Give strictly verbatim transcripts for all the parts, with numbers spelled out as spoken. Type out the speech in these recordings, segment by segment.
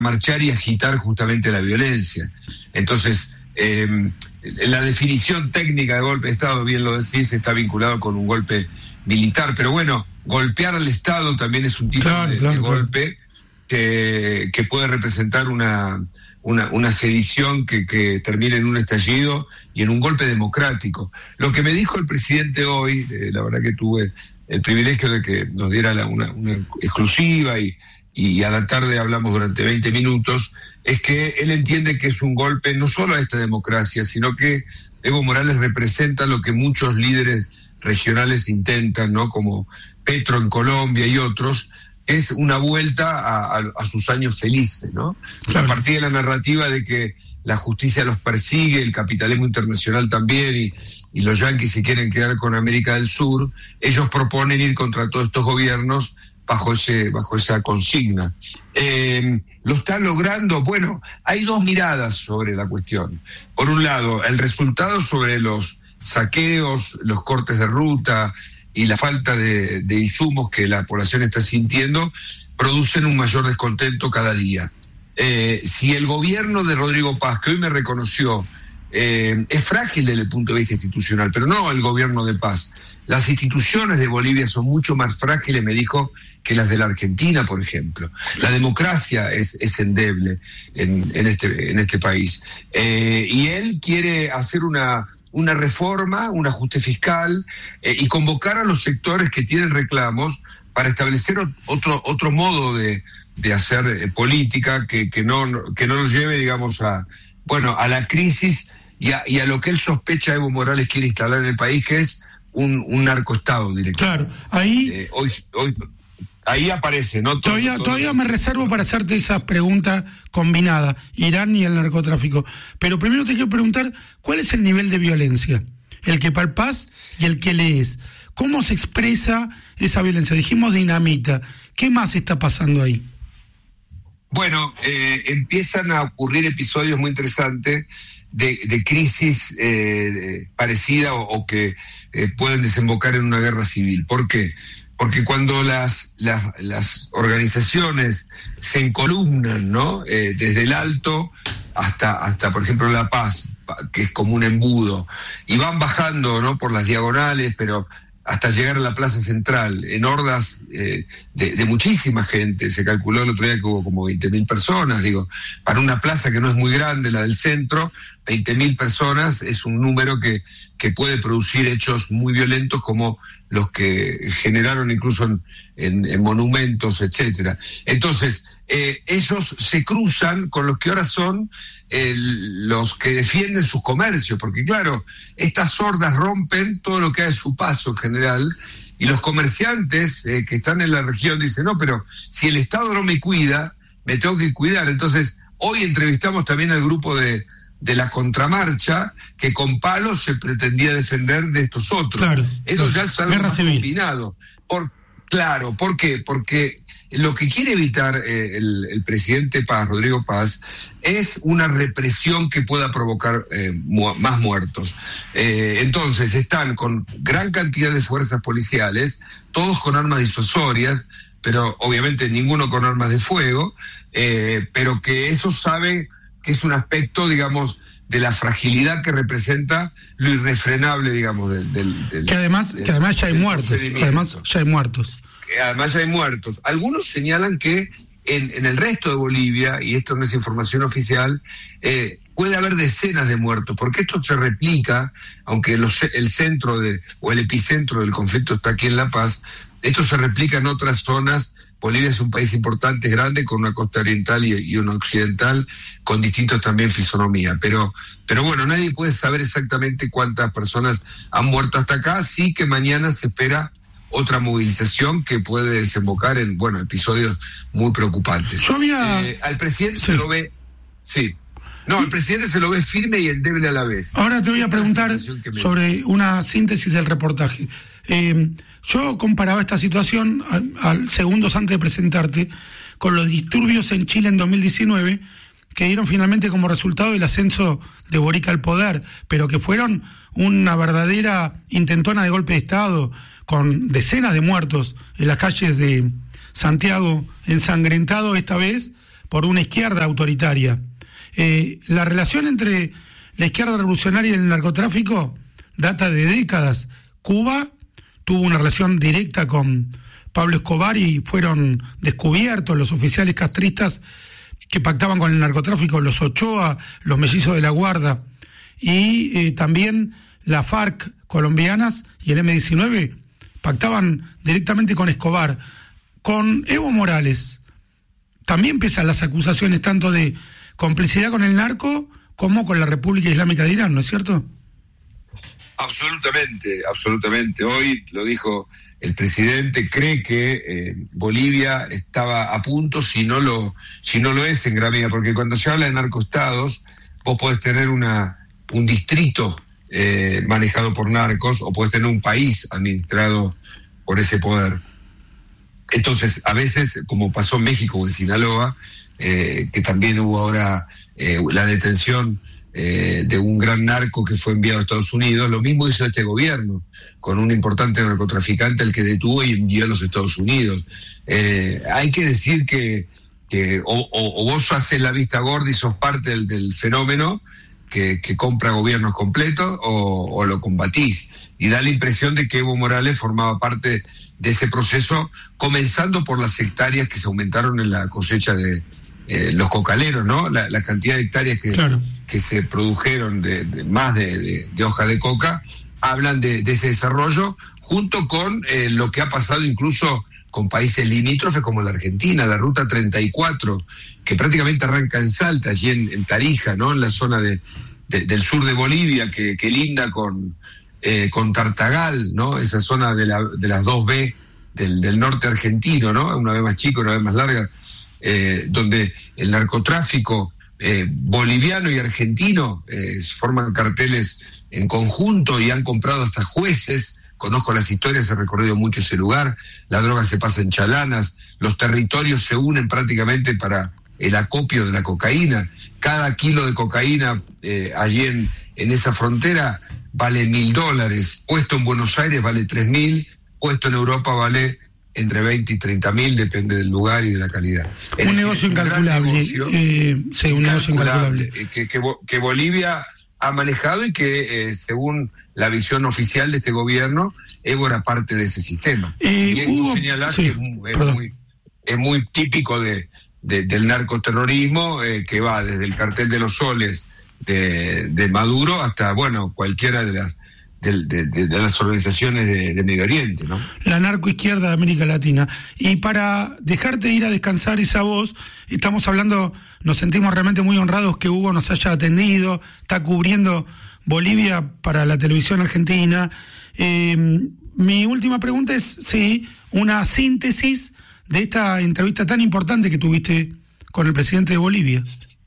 marchar y agitar justamente la violencia. Entonces, eh, la definición técnica de golpe de Estado, bien lo decís, está vinculado con un golpe militar, pero bueno, golpear al Estado también es un tipo claro, de, claro, de claro. golpe que, que puede representar una, una, una sedición que, que termine en un estallido y en un golpe democrático. Lo que me dijo el presidente hoy, eh, la verdad que tuve el privilegio de que nos diera la, una, una exclusiva y y a la tarde hablamos durante veinte minutos, es que él entiende que es un golpe no solo a esta democracia, sino que Evo Morales representa lo que muchos líderes regionales intentan, ¿no? Como Petro en Colombia y otros, es una vuelta a, a, a sus años felices, ¿no? Claro. A partir de la narrativa de que la justicia los persigue, el capitalismo internacional también, y, y los yanquis se quieren quedar con América del Sur, ellos proponen ir contra todos estos gobiernos bajo ese bajo esa consigna. Eh, ¿Lo están logrando? Bueno, hay dos miradas sobre la cuestión. Por un lado, el resultado sobre los saqueos, los cortes de ruta y la falta de, de insumos que la población está sintiendo producen un mayor descontento cada día. Eh, si el gobierno de Rodrigo Paz, que hoy me reconoció, eh, es frágil desde el punto de vista institucional, pero no el gobierno de Paz. Las instituciones de Bolivia son mucho más frágiles, me dijo, que las de la Argentina, por ejemplo. La democracia es, es endeble en, en, este, en este país. Eh, y él quiere hacer una, una reforma, un ajuste fiscal, eh, y convocar a los sectores que tienen reclamos para establecer otro, otro modo de, de hacer eh, política que, que, no, que no nos lleve, digamos, a, bueno, a la crisis y a, y a lo que él sospecha Evo Morales quiere instalar en el país, que es un, un narcoestado directamente. Claro, ahí... Eh, hoy, hoy, ahí aparece, ¿no? Todo, todavía todo todavía todo. me reservo para hacerte esa pregunta combinada, Irán y el narcotráfico. Pero primero te quiero preguntar, ¿cuál es el nivel de violencia? El que palpás y el que lees. ¿Cómo se expresa esa violencia? Dijimos dinamita. ¿Qué más está pasando ahí? Bueno, eh, empiezan a ocurrir episodios muy interesantes de, de crisis eh, parecida o, o que eh, pueden desembocar en una guerra civil. ¿Por qué? Porque cuando las, las, las organizaciones se encolumnan, ¿no? Eh, desde el alto hasta, hasta, por ejemplo, La Paz, que es como un embudo, y van bajando, ¿no? Por las diagonales, pero hasta llegar a la plaza central, en hordas eh, de, de muchísima gente. Se calculó el otro día que hubo como veinte mil personas, digo, para una plaza que no es muy grande, la del centro, veinte mil personas es un número que, que puede producir hechos muy violentos como los que generaron incluso en, en, en monumentos, etcétera. Entonces, eh, ellos se cruzan con los que ahora son eh, los que defienden sus comercios, porque claro, estas hordas rompen todo lo que hay a su paso en general, y los comerciantes eh, que están en la región dicen, no, pero si el Estado no me cuida, me tengo que cuidar. Entonces, hoy entrevistamos también al grupo de, de la contramarcha, que con palos se pretendía defender de estos otros. Claro, Eso claro. ya es algo Guerra más civil. combinado. Por, claro, ¿por qué? Porque lo que quiere evitar eh, el, el presidente Paz, Rodrigo Paz, es una represión que pueda provocar eh, mu- más muertos. Eh, entonces están con gran cantidad de fuerzas policiales, todos con armas disuasorias, pero obviamente ninguno con armas de fuego, eh, pero que eso sabe que es un aspecto, digamos, de la fragilidad que representa lo irrefrenable, digamos, del... del, del Que además, del, que además ya hay muertos, procedimiento. además ya hay muertos. Además hay muertos. Algunos señalan que en, en el resto de Bolivia, y esto no es información oficial, eh, puede haber decenas de muertos, porque esto se replica, aunque los, el centro de, o el epicentro del conflicto está aquí en La Paz, esto se replica en otras zonas. Bolivia es un país importante, grande, con una costa oriental y, y una occidental, con distintos también fisonomía. Pero, pero bueno, nadie puede saber exactamente cuántas personas han muerto hasta acá. Sí que mañana se espera otra movilización que puede desembocar en, bueno, episodios muy preocupantes. Yo había... Eh, al presidente Sí. se lo ve, sí, no, al presidente se lo ve firme y endeble a la vez. Ahora te voy a preguntar sobre una síntesis del reportaje. Eh, yo comparaba esta situación, al, al segundos antes de presentarte, con los disturbios en Chile en dos mil diecinueve, que dieron finalmente como resultado el ascenso de Boric al poder, pero que fueron una verdadera intentona de golpe de Estado, con decenas de muertos en las calles de Santiago, ensangrentado esta vez por una izquierda autoritaria. Eh, la relación entre la izquierda revolucionaria y el narcotráfico data de décadas. Cuba tuvo una relación directa con Pablo Escobar y fueron descubiertos los oficiales castristas que pactaban con el narcotráfico, los Ochoa, los mellizos de la Guarda, y eh, también la FARC colombianas y el eme diecinueve pactaban directamente con Escobar. Con Evo Morales también pesan las acusaciones tanto de complicidad con el narco como con la República Islámica de Irán, ¿no es cierto? Absolutamente, absolutamente. Hoy lo dijo el presidente, cree que eh, Bolivia estaba a punto, si no lo si no lo es en gran medida, porque cuando se habla de narcoestados, vos podés tener una un distrito eh, manejado por narcos o podés tener un país administrado por ese poder. Entonces, a veces, como pasó en México o en Sinaloa, eh, que también hubo ahora eh, la detención Eh, de un gran narco que fue enviado a Estados Unidos, lo mismo hizo este gobierno con un importante narcotraficante al que detuvo y envió a los Estados Unidos. Eh, hay que decir que, que o, o, o vos haces la vista gorda y sos parte del, del fenómeno que, que compra gobiernos completos, o, o lo combatís, y da la impresión de que Evo Morales formaba parte de ese proceso, comenzando por las hectáreas que se aumentaron en la cosecha de eh, los cocaleros, ¿no? La, la cantidad de hectáreas que claro. que se produjeron de, de más de, de, de hoja de coca, hablan de, de ese desarrollo, junto con eh, lo que ha pasado incluso con países limítrofes como la Argentina, la Ruta treinta y cuatro, que prácticamente arranca en Salta, allí en, en Tarija, ¿no? En la zona de, de, del sur de Bolivia, que, que linda con, eh, con Tartagal, ¿no? Esa zona de, la, de las dos B del, del norte argentino, ¿no? Una vez más chica, una vez más larga, eh, donde el narcotráfico Eh, boliviano y argentino eh, forman carteles en conjunto y han comprado hasta jueces. Conozco las historias, he recorrido mucho ese lugar. La droga se pasa en chalanas, los territorios se unen prácticamente para el acopio de la cocaína. Cada kilo de cocaína eh, allí en, en esa frontera vale mil dólares, puesto en Buenos Aires vale tres mil, puesto en Europa vale entre veinte y treinta mil, depende del lugar y de la calidad. Es un decir, negocio incalculable. Un negocio, eh, sí, un negocio incalculable. Que, que, que Bolivia ha manejado y que, eh, según la visión oficial de este gobierno, Evo era parte de ese sistema. Eh, y hay que señalar sí, que es, es, muy, es muy típico de, de, del narcoterrorismo, eh, que va desde el cartel de los soles de, de Maduro hasta, bueno, cualquiera de las De, de, de las organizaciones de, de Medio Oriente, ¿no? La narcoizquierda de América Latina. Y para dejarte ir a descansar esa voz, estamos hablando, nos sentimos realmente muy honrados que Hugo nos haya atendido, está cubriendo Bolivia para la televisión argentina. Eh, mi última pregunta es, sí, una síntesis de esta entrevista tan importante que tuviste con el presidente de Bolivia.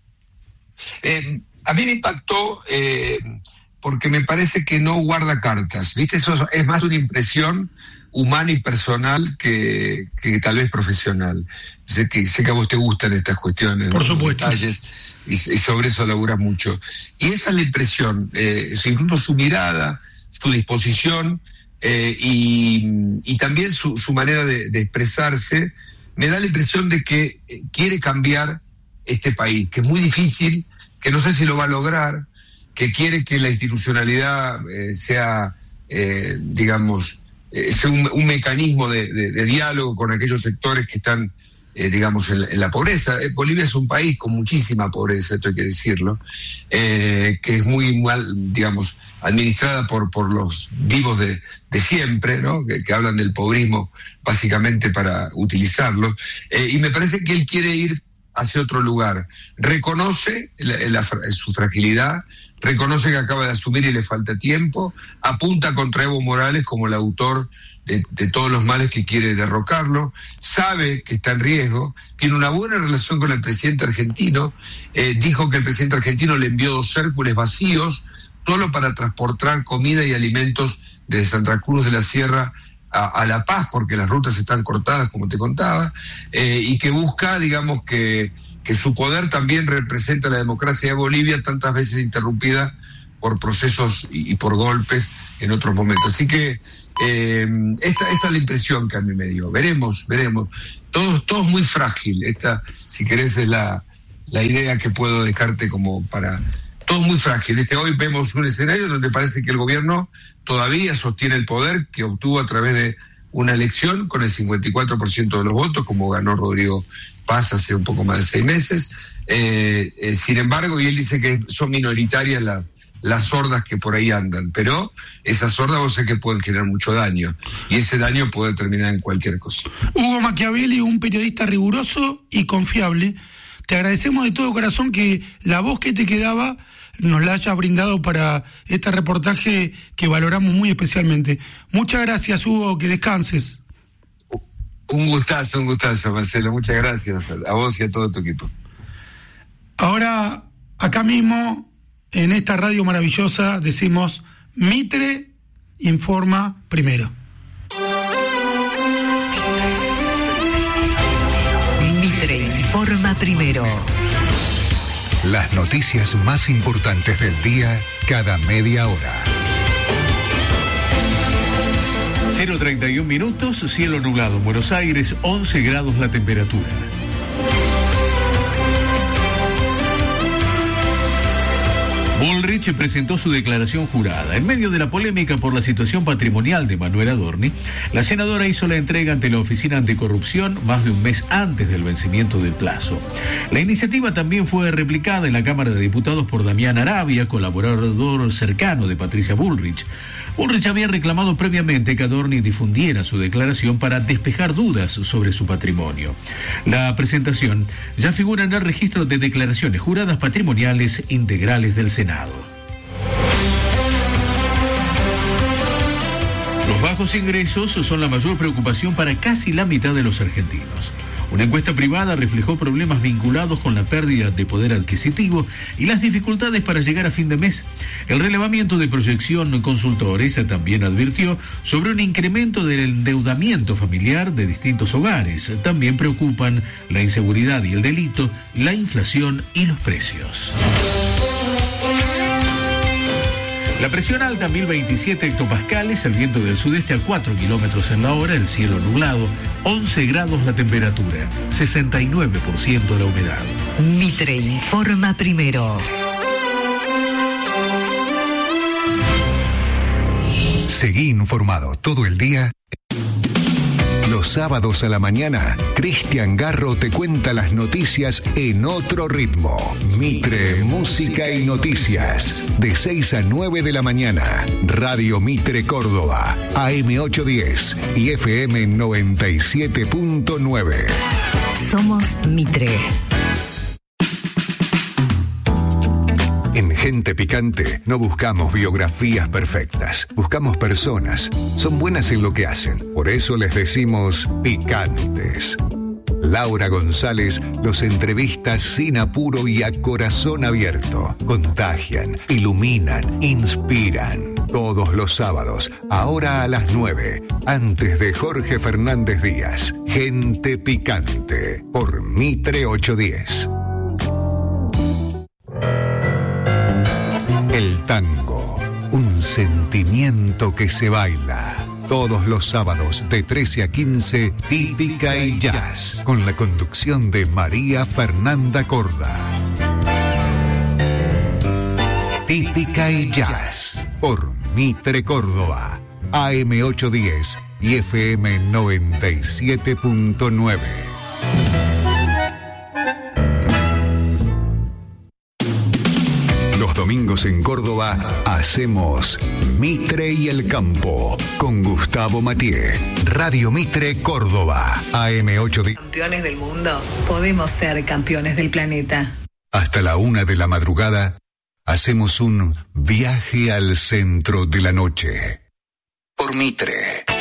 Eh, a mí me impactó... Eh, porque me parece que no guarda cartas, ¿viste? Eso es más una impresión humana y personal que, que tal vez profesional. Sé que, sé que a vos te gustan estas cuestiones, por supuesto, los detalles, y, y sobre eso laburas mucho. Y esa es la impresión, eh, incluso su mirada, su disposición, eh, y, y también su, su manera de, de expresarse, me da la impresión de que quiere cambiar este país, que es muy difícil, que no sé si lo va a lograr, que quiere que la institucionalidad eh, sea, eh, digamos, eh, sea un, un mecanismo de, de, de diálogo con aquellos sectores que están, eh, digamos, en, en la pobreza. Eh, Bolivia es un país con muchísima pobreza, esto hay que decirlo, eh, que es muy mal, digamos, administrada por, por los vivos de, de siempre, ¿no? Que, que hablan del pobrismo básicamente para utilizarlo. Eh, y me parece que él quiere ir hacia otro lugar. Reconoce la, la, su fragilidad, reconoce que acaba de asumir y le falta tiempo, apunta contra Evo Morales como el autor de, de todos los males que quiere derrocarlo, sabe que está en riesgo, tiene una buena relación con el presidente argentino, eh, dijo que el presidente argentino le envió dos Hércules vacíos, solo para transportar comida y alimentos desde Santa Cruz de la Sierra A, a La Paz, porque las rutas están cortadas, como te contaba, eh, y que busca, digamos, que, que su poder también representa la democracia de Bolivia, tantas veces interrumpida por procesos y, y por golpes en otros momentos. Así que eh, esta, esta es la impresión que a mí me dio. Veremos, veremos. Todo, todo es muy frágil. Esta, si querés, es la, la idea que puedo dejarte como para... Todo muy frágil. Este, hoy vemos un escenario donde parece que el gobierno todavía sostiene el poder que obtuvo a través de una elección con el cincuenta y cuatro por ciento de los votos, como ganó Rodrigo Paz hace un poco más de seis meses. Eh, eh, sin embargo, y él dice que son minoritarias las, las hordas que por ahí andan, pero esas hordas vos sabés que pueden generar mucho daño, y ese daño puede terminar en cualquier cosa. Hugo Machiavelli, un periodista riguroso y confiable, te agradecemos de todo corazón que la voz que te quedaba nos la hayas brindado para este reportaje que valoramos muy especialmente. Muchas gracias, Hugo, que descanses. Un gustazo, un gustazo, Marcelo. Muchas gracias a vos y a todo tu equipo. Ahora, acá mismo, en esta radio maravillosa, decimos: Mitre informa primero. Mitre informa primero. Las noticias más importantes del día cada media hora. cero treinta y un minutos, cielo nublado en Buenos Aires, once grados la temperatura. Bullrich presentó su declaración jurada. En medio de la polémica por la situación patrimonial de Manuel Adorni, la senadora hizo la entrega ante la Oficina Anticorrupción más de un mes antes del vencimiento del plazo. La iniciativa también fue replicada en la Cámara de Diputados por Damián Arabia, colaborador cercano de Patricia Bullrich. Bullrich había reclamado previamente que Adorni difundiera su declaración para despejar dudas sobre su patrimonio. La presentación ya figura en el registro de declaraciones juradas patrimoniales integrales del Senado. Los bajos ingresos son la mayor preocupación para casi la mitad de los argentinos. Una encuesta privada reflejó problemas vinculados con la pérdida de poder adquisitivo y las dificultades para llegar a fin de mes. El relevamiento de Proyección Consultores también advirtió sobre un incremento del endeudamiento familiar de distintos hogares. También preocupan la inseguridad y el delito, la inflación y los precios. La presión alta, mil veintisiete hectopascales, el viento del sudeste a cuatro kilómetros en la hora, el cielo nublado, once grados la temperatura, sesenta y nueve por ciento la humedad. Mitre informa primero. Seguí informado todo el día. Los sábados a la mañana, Cristian Garro te cuenta las noticias en otro ritmo. Mitre, música y noticias. De seis a nueve de la mañana. Radio Mitre Córdoba, A M ochocientos diez y F M noventa y siete punto nueve. Somos Mitre. En Gente Picante no buscamos biografías perfectas, buscamos personas. Son buenas en lo que hacen, por eso les decimos picantes. Laura González los entrevista sin apuro y a corazón abierto. Contagian, iluminan, inspiran. Todos los sábados, ahora a las nueve, antes de Jorge Fernández Díaz. Gente Picante, por Mitre ochocientos diez. El tango, un sentimiento que se baila. Todos los sábados de trece a quince, Típica y Jazz, con la conducción de María Fernanda Corda. Típica y Jazz, por Mitre Córdoba, A M ochocientos diez y F M noventa y siete punto nueve. Los domingos en Córdoba hacemos Mitre y el Campo con Gustavo Mathieu. Radio Mitre Córdoba, A M ochocientos diez. Campeones del mundo, podemos ser campeones del planeta. Hasta la una de la madrugada hacemos un viaje al centro de la noche. Por Mitre.